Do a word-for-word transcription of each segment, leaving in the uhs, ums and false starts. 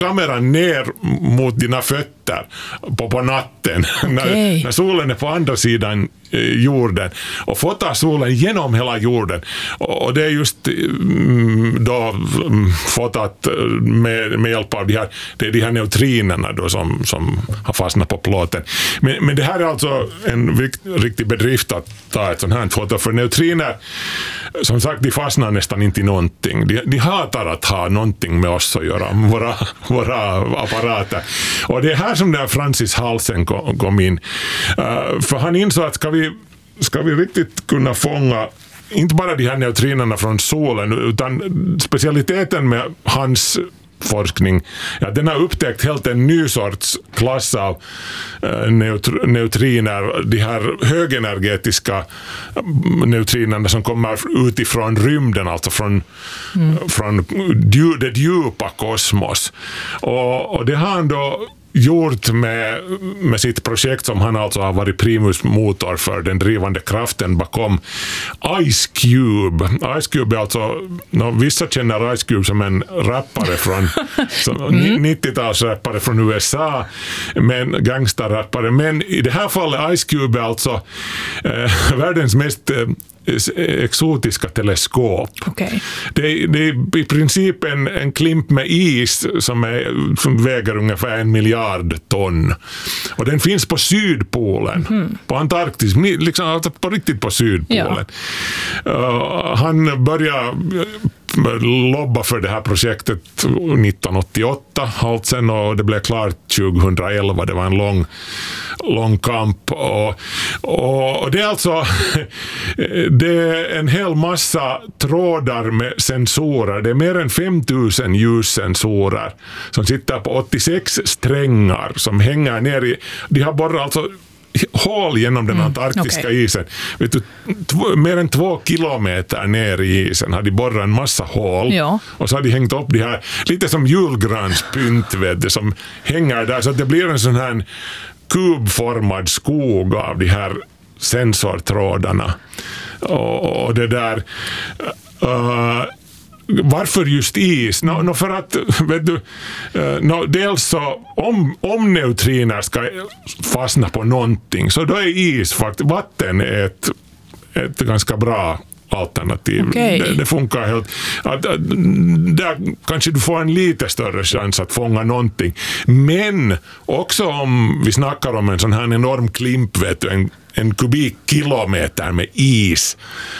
kameran ner mot dina fötter på, på natten okay. när, när solen är på andra sidan jorden och fotar solen genom hela jorden och, och det är just mm, då fotat med, med hjälp av de här, det är de här neutrinerna då som, som har fastnat på plåten. Men, men det här är alltså en vikt, riktig bedrift att ta ett sånt här foto, för neutriner som sagt, de fastnar nästan inte i någonting. De, de hatar att ha någonting med oss att göra, våra, våra apparater. Och det är här som där Francis Halsen kom, kom in. Uh, för han insåg att ska vi, ska vi riktigt kunna fånga inte bara de här neutrinerna från solen, utan specialiteten med hans forskning, ja, den har upptäckt helt en ny sorts klass av uh, neutr- neutriner, de här högenergetiska neutrinerna som kommer utifrån rymden, alltså från, mm. från dju- det djupa kosmos. Och, och det har han då gjort med, med sitt projekt som han alltså har varit primus motor för, den drivande kraften bakom Ice Cube. Ice Cube är alltså, no, vissa känner Ice Cube som en rappare från mm. nittiotalsrappare från U S A, men gangsterrappare, men i det här fallet Ice Cube är alltså eh, världens mest eh, exotiska teleskop. Okay. Det, det är i princip en, en klimp med is som, är, som väger ungefär en miljard ton. Och den finns på Sydpolen, mm. på Antarktis, liksom, alltså på riktigt på Sydpolen. Ja. Uh, han började lobba för det här projektet nittonhundraåttioåtta Halsen, och det blev klart tjugohundraelva. Det var en lång, lång kamp och, och, och det är alltså det är en hel massa trådar med sensorer. Det är mer än femtusen ljussensorer som sitter på åttiosex strängar som hänger ner i, de har bara alltså hål genom den antarktiska mm, okay. isen. Vet du, tv- mer än två kilometer ner i isen har de borrat en massa hål, ja. Och så har de hängt upp de här, lite som julgranspynt, vet du, som hänger där, så att det blir en sån här kubformad skog av de här sensortrådarna. Och, och det där uh, varför just is? No, no för att, vet du, no, dels så om, om neutriner ska fastna på någonting, så då är is faktiskt, vatten är ett, ett ganska bra alternativ. Okay. Det, det funkar helt. Att, att, där kanske du får en lite större chans att fånga någonting. Men också om vi snackar om en sån här enorm klimp, vet du, en, en kubikkilometer med is,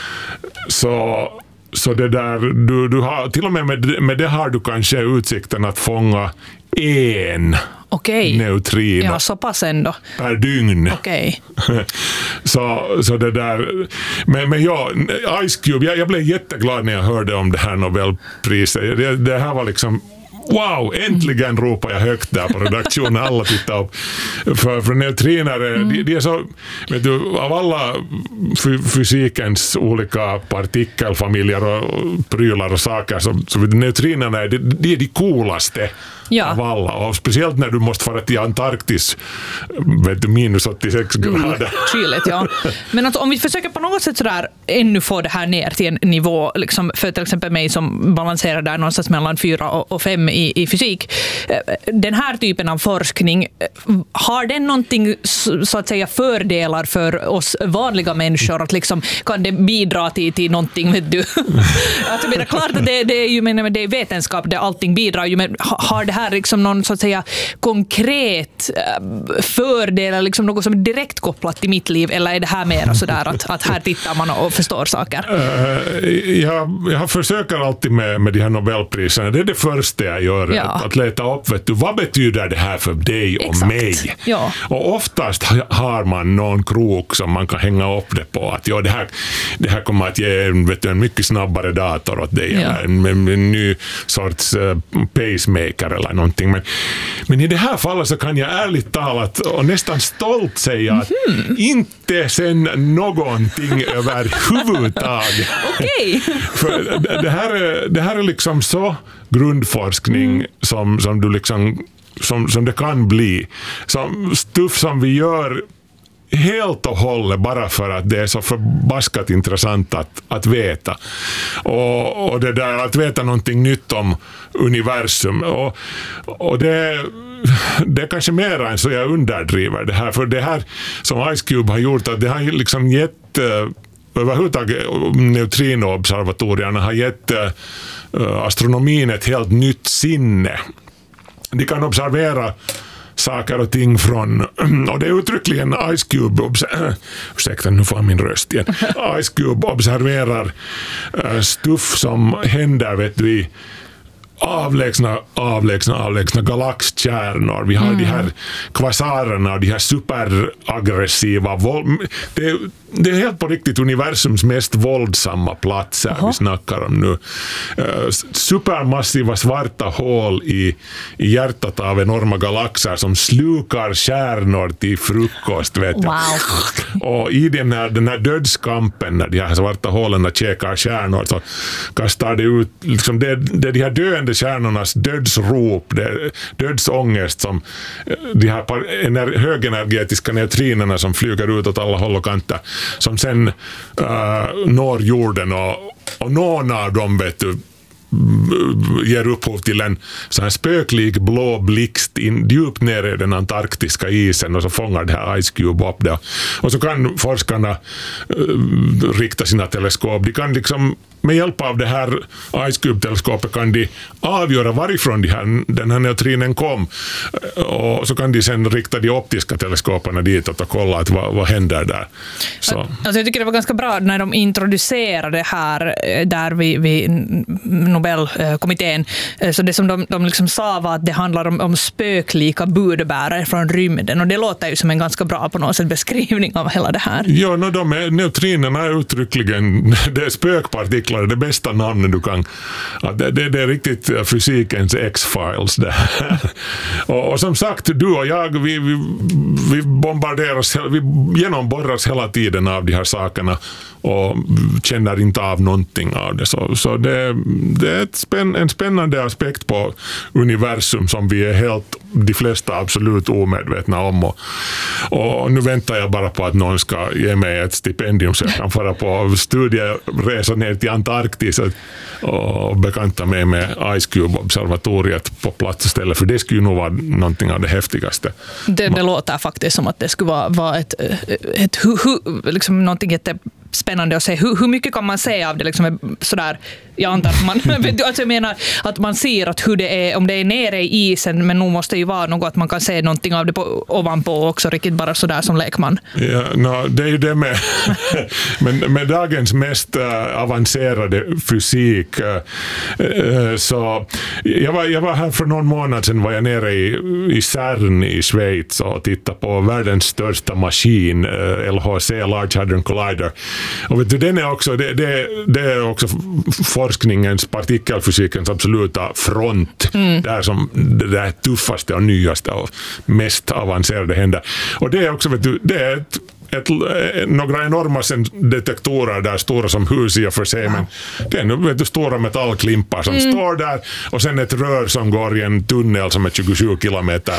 så Så det där, du, du har, till och med, med med det har du kanske utsikten att fånga en okay. neutrino. Ja, så pass ändå. Per dygn. Okay. så, så det där, men, men ja, Ice Cube, jag, jag blev jätteglad när jag hörde om det här Nobelpriset. Det, det här var liksom, wow, äntligen ropar jag högt där på redaktionen. Alla tittar upp. För, för neutriner, mm. de, de är så, vet du, av alla f- fysikens olika partikelfamiljer och prylar och saker, så, så neutrinerna är de, de är de coolaste ja. Av alla. Och speciellt när du måste fara till Antarktis, vet du, minus åttiosex grader. Mm, kyligt, ja. Men att om vi försöker på något sätt sådär ännu få det här ner till en nivå, liksom, för till exempel mig som balanserar där någonstans mellan fyra och, och fem i, i fysik. Den här typen av forskning, har den någonting så att säga fördelar för oss vanliga människor? Att liksom, kan det bidra till, till någonting, vet du? Alltså, det är klart att det, det är ju, men det är vetenskap där allting bidrar ju, men har det här liksom någon så att säga konkret fördel eller liksom något som är direkt kopplat till mitt liv, eller är det här mer sådär att, att här tittar man och förstår saker? Uh, jag, jag försöker alltid med, med de här Nobelpriserna. Det är det första jag gör, ja. att, att leta upp, vet du, vad betyder det här för dig och Exakt. mig? Ja. Och oftast har man någon krok som man kan hänga upp det på, att ja, det här, det här kommer att ge, vet du, en mycket snabbare dator åt dig, ja. eller en, en, en ny sorts uh, pacemaker eller någonting. Men, men i det här fallet så kan jag ärligt talat och nästan stolt säga att mm-hmm. inte sen någonting överhuvudtaget. Okej. För det här är, det här är liksom så grundforskning mm. som, som du liksom som, som det kan bli. Som stuff som vi gör helt och hållet bara för att det är så förbaskat intressant att, att veta. Och, och det där att veta någonting nytt om universum. Och, och det, det är kanske mer än så jag underdriver det här. För det här som Ice Cube har gjort, att det har liksom gett överhuvudtaget neutrinoobservatorierna har gett uh, astronomin ett helt nytt sinne. De kan observera saker och ting från, och det är uttryckligen Ice Cube obs- ursäkta, nu får jag min röst igen. Ice Cube observerar uh, stuff som händer, vet du, i avlägsna, avlägsna, avlägsna galaxkärnor. Vi har mm. de här kvasarerna, de här superaggressiva våld. Det är, det är helt på riktigt universums mest våldsamma platser uh-huh. vi snackar om nu. Uh, supermassiva svarta hål i, i hjärtat av enorma galaxer som slukar kärnor till frukost, vet wow. jag. Och i den här, den här dödskampen, när de här svarta hålen käkar kärnor, så kastar det ut liksom det, det är de här döende kärnornas dödsrop, det, dödsångest som de här ener, högenergetiska neutrinerna som flyger ut åt alla håll och kanter, som sen uh, når jorden, och, och någon av dem, vet du, ger upphov till en sån här spöklik blå blixt in, djupt nere i den antarktiska isen, och så fångar det här Ice Cube upp det. Och så kan forskarna uh, rikta sina teleskop. De kan liksom med hjälp av det här Ice Cube-teleskopet kan de avgöra varifrån de här, den här neutrinen kom, och så kan de sen rikta de optiska teleskoperna ditåt och kolla att vad, vad händer där. Så. Alltså jag tycker det var ganska bra när de introducerade det här där vid, vid Nobelkommittén, så det som de, de liksom sa var att det handlar om, om spöklika budbärare från rymden, och det låter ju som en ganska bra på något sätt beskrivning av hela det här. Ja, no, de är, neutrinerna är uttryckligen det är spökpartiklar, det bästa namnet du kan. Det, det, det är riktigt fysikens X-Files det. och, och som sagt, du och jag, vi, vi, vi bombarderas, vi genomborras hela tiden av de här sakerna och känner inte av någonting av det. Så, så det, det är ett spänn, en spännande aspekt på universum som vi är helt, de flesta absolut omedvetna om. Och, och nu väntar jag bara på att någon ska ge mig ett stipendium så jag kan fara på studieresa ner till Antarktis och bekanta mig med Ice Cube-observatoriet på plats istället, för det skulle ju nog vara någonting av det häftigaste. Det, det låter faktiskt som att det skulle vara, vara ett, ett hu, hu, liksom någonting jättespännande att se. Hur, hur mycket kan man säga av det liksom sådär? Jag antar att man, alltså jag menar att man ser att hur det är, om det är nere i isen, men nog måste ju vara något att man kan se någonting av det på, ovanpå också, riktigt bara sådär som lekman. Ja, no, det är ju det med, men med dagens mest uh, avancerade fysik uh, så jag var, jag var här för någon månad sedan, var jag nere i, i CERN i Schweiz och tittade på världens största maskin, uh, L H C, Large Hadron Collider, och vet du, den är också det, det, det är också forskningens, partikelfysikens absoluta front, mm. där som det där tuffaste och nyaste och mest avancerade händer. Och det är också, vet du, det är ett Ett, några enorma detektorer där, stora som hus i och för sig, ja. Men det är nu, vet du, stora metallklimpar som mm. står där, och sen ett rör som går i en tunnel som är tjugosju kilometer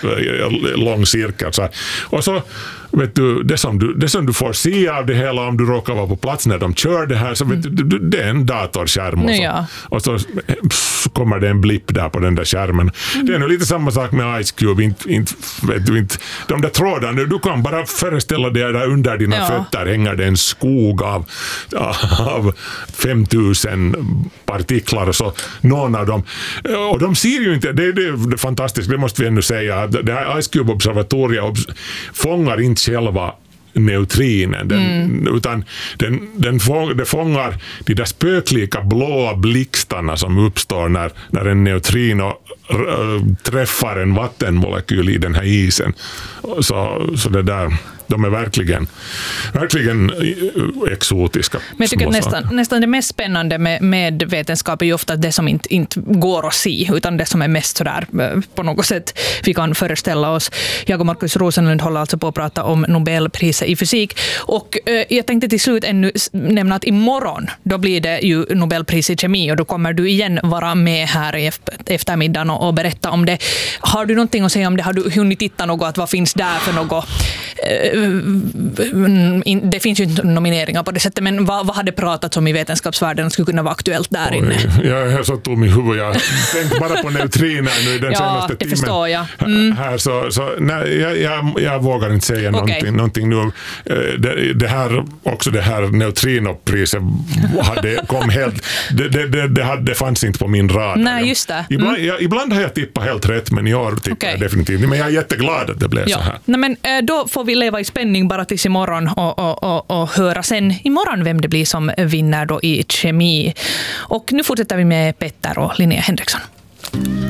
lång cirkel. Så. Och så vet du, det som du, det som du får se av det hela om du råkar vara på plats när de kör det här, så vet mm. du, det är en datorskärm, och så, ja. och så pff, kommer det en blipp där på den där skärmen. Mm. Det är nog lite samma sak med Ice Cube. Inte, inte, vet du, inte, de där trådarna, du kan bara föreställa dig där under dina ja. fötter hänger det en skog av, av femtusen partiklar, och så någon av dem, och de ser ju inte, det, det, det är fantastiskt, det måste vi ännu säga, det här Ice Cube-observatoriet fångar inte själva neutrinen, den, mm. utan den, den fång, det fångar de där spöklika blåa blixtarna som uppstår när, när en neutrino r- träffar en vattenmolekyl i den här isen. Så, så det där, de är verkligen, verkligen exotiska. Men jag tycker nästan, nästan det mest spännande med, med vetenskap är ju ofta det som inte, inte går att se, utan det som är mest sådär på något sätt vi kan föreställa oss. Jag och Markus Rosenlund håller alltså på att prata om Nobelpriset i fysik, och eh, jag tänkte till slut ännu nämna att imorgon då blir det ju Nobelpris i kemi, och då kommer du igen vara med här i eftermiddagen och, och berätta om det. Har du någonting att säga om det? Har du hunnit titta något? Vad finns där för något det finns ju inte nomineringar på det sättet, men vad, vad hade pratats om i vetenskapsvärlden skulle kunna vara aktuellt där inne? Oj, jag är så tom i huvudet. Jag tänkte bara på neutriner nu den ja, senaste det timmen. Förstår jag. Mm. Här, så, så, nej, jag, jag, jag vågar inte säga okay. någonting, någonting nu. Det, det, här, också det här neutrinopriset hade, kom helt, det, det, det, det, hade, det fanns inte på min rad. Nej, just det. Mm. Ibland, jag, ibland har jag tippat helt rätt, men i år tippar okay. jag definitivt. Men jag är jätteglad att det blev ja. så här. Nej, men, då får vi leva i spänning bara tills imorgon och, och, och, och höra sen imorgon vem det blir som vinner då i kemi. Och nu fortsätter vi med Petter och Linnea Henriksson.